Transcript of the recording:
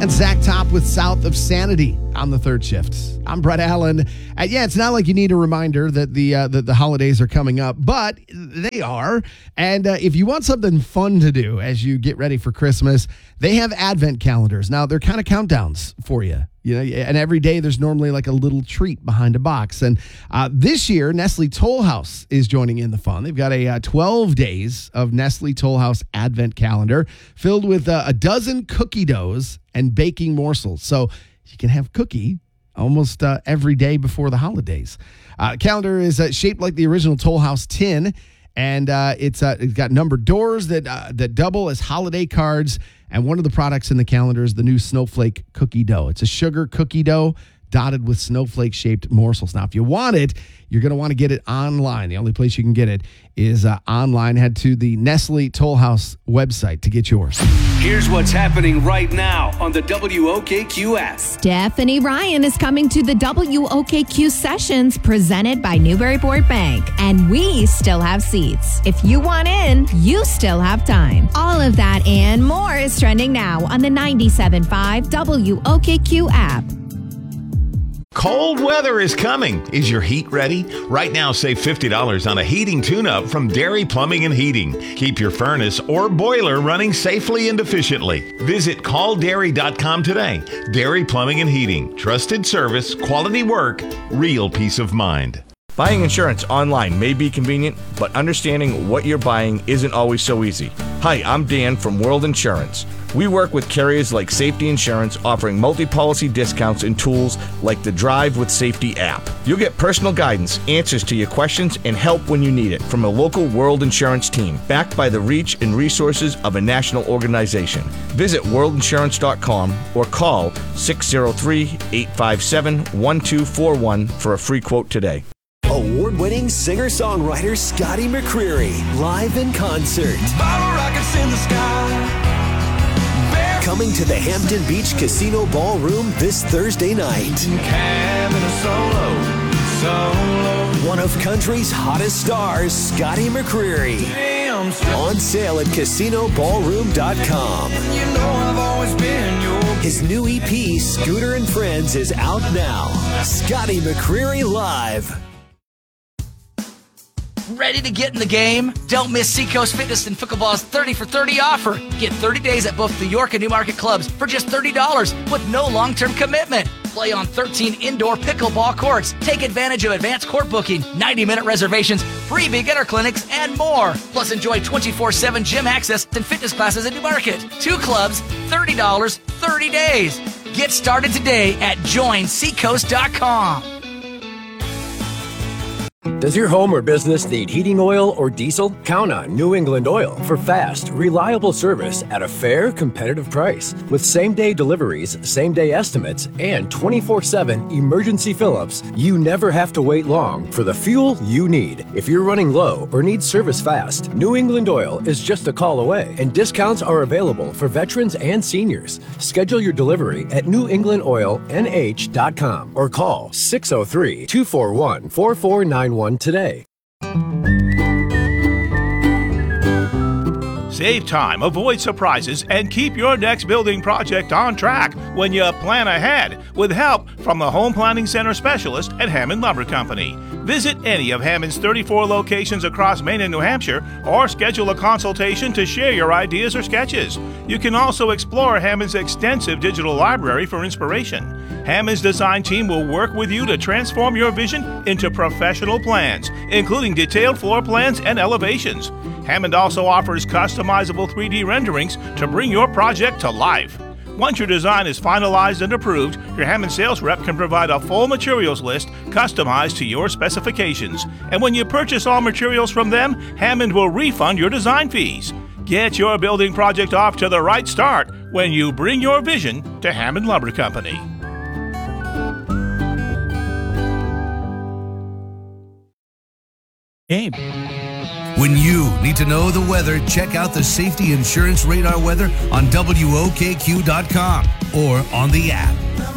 And Zach Top with South of Sanity on the third shift. I'm Brett Allen. It's not like you need a reminder that the holidays are coming up, but they are. And if you want something fun to do as you get ready for Christmas, they have advent calendars. Now, they're kind of countdowns for you. And every day there's normally like a little treat behind a box. And this year, Nestle Toll House is joining in the fun. They've got a 12 days of Nestle Toll House advent calendar filled with a dozen cookie doughs and baking morsels. So you can have cookie almost every day before the holidays. Calendar is shaped like the original Toll House tin, and it's got numbered doors that double as holiday cards. And one of the products in the calendar is the new Snowflake cookie dough. It's a sugar cookie dough dotted with snowflake-shaped morsels. Now, if you want it, you're going to want to get it online. The only place you can get it is online. Head to the Nestle Toll House website to get yours. Here's what's happening right now on the WOKQ app. Stephanie Ryan is coming to the WOKQ sessions presented by Newburyport Bank. And we still have seats. If you want in, you still have time. All of that and more is trending now on the 97.5 WOKQ app. Cold weather is coming. Is your heat ready? Right now, save $50 on a heating tune-up from Dairy Plumbing and Heating. Keep your furnace or boiler running safely and efficiently. Visit calldairy.com today. Dairy Plumbing and Heating. Trusted service, quality work, real peace of mind. Buying insurance online may be convenient, but understanding what you're buying isn't always so easy. Hi, I'm Dan from World Insurance. We work with carriers like Safety Insurance, offering multi-policy discounts and tools like the Drive with Safety app. You'll get personal guidance, answers to your questions, and help when you need it from a local World Insurance team, backed by the reach and resources of a national organization. Visit worldinsurance.com or call 603-857-1241 for a free quote today. Award-winning singer-songwriter Scotty McCreery, live in concert. Bottle rockets in the sky. Coming to the Hampton Beach Casino Ballroom this Thursday night. Having a solo. One of country's hottest stars, Scotty McCreery. Damn, on sale at casinoballroom.com. You know I've always been your... His new EP, Scooter and Friends, is out now. Scotty McCreery live. Ready to get in the game? Don't miss Seacoast Fitness and Pickleball's 30 for 30 offer. Get 30 days at both the York and Newmarket clubs for just $30 with no long-term commitment. Play on 13 indoor pickleball courts. Take advantage of advanced court booking, 90-minute reservations, free beginner clinics, and more. Plus, enjoy 24/7 gym access and fitness classes at Newmarket. 2 clubs, $30, 30 days. Get started today at joinseacoast.com. Does your home or business need heating oil or diesel? Count on New England Oil for fast, reliable service at a fair, competitive price. With same-day deliveries, same-day estimates, and 24/7 emergency fill-ups, you never have to wait long for the fuel you need. If you're running low or need service fast, New England Oil is just a call away, and discounts are available for veterans and seniors. Schedule your delivery at newenglandoilnh.com or call 603-241-4491 today. Save time, avoid surprises, and keep your next building project on track when you plan ahead with help from the Home Planning Center specialist at Hammond Lumber Company. Visit any of Hammond's 34 locations across Maine and New Hampshire or schedule a consultation to share your ideas or sketches. You can also explore Hammond's extensive digital library for inspiration. Hammond's design team will work with you to transform your vision into professional plans, including detailed floor plans and elevations. Hammond also offers customizable 3D renderings to bring your project to life. Once your design is finalized and approved, your Hammond sales rep can provide a full materials list customized to your specifications. And when you purchase all materials from them, Hammond will refund your design fees. Get your building project off to the right start when you bring your vision to Hammond Lumber Company. Abe. When you need to know the weather, check out the Safety Insurance Radar weather on WOKQ.com or on the app.